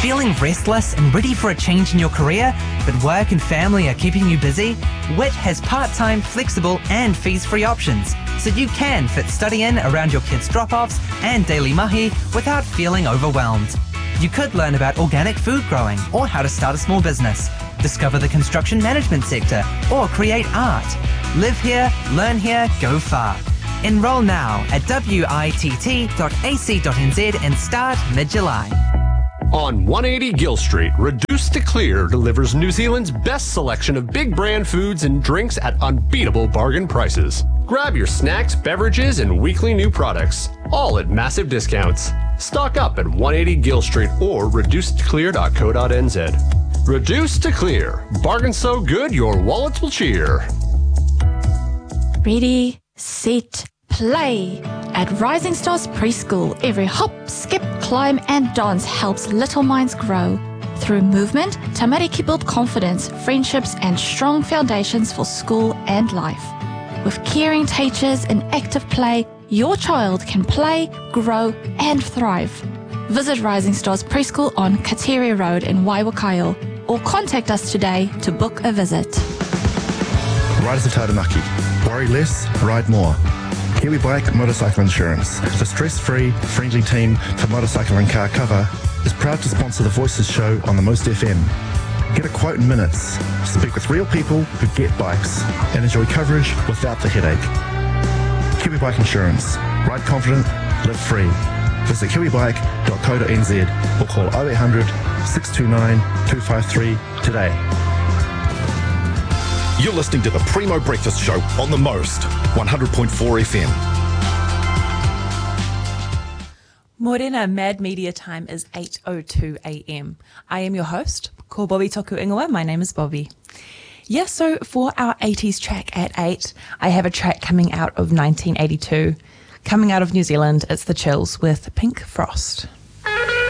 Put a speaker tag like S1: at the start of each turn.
S1: Feeling restless and ready for a change in your career, but work and family are keeping you busy? WIT has part-time, flexible and fees-free options, so you can fit study in around your kids' drop-offs and daily mahi without feeling overwhelmed. You could learn about organic food growing or how to start a small business, discover the construction management sector or create art. Live here, learn here, go far. Enroll now at witt.ac.nz and start mid-July.
S2: On 180 Gill Street, Reduce to Clear delivers New Zealand's best selection of big brand foods and drinks at unbeatable bargain prices. Grab your snacks, beverages, and weekly new products, all at massive discounts. Stock up at 180 Gill Street or reducetoclear.co.nz. Reduce to Clear. Bargains so good your wallets will cheer.
S3: Ready, set, play. At Rising Stars Preschool, every hop, skip, climb and dance helps little minds grow. Through movement, Tamariki build confidence, friendships and strong foundations for school and life. With caring teachers and active play, your child can play, grow and thrive. Visit Rising Stars Preschool on Kateria Road in Waiwakaio or contact us today to book a visit.
S4: Riders of Taranaki. Worry less, ride more. Kiwi Bike Motorcycle Insurance, the stress-free, friendly team for motorcycle and car cover, is proud to sponsor the Voices show on the Most FM. Get a quote in minutes, speak with real people who get bikes, and enjoy coverage without the headache. Kiwi Bike Insurance. Ride confident, live free. Visit kiwibike.co.nz or call 0800 629 253 today.
S5: You're listening to the Primo Breakfast Show on the Most 100.4 FM.
S6: Morena Mad Media time is 8:02 a.m. I am your host, ko Bobby Toku Ingoa. My name is Bobby. Yeah, so for our 80s track at 8, I have a track coming out of 1982. Coming out of New Zealand, it's The Chills with Pink Frost.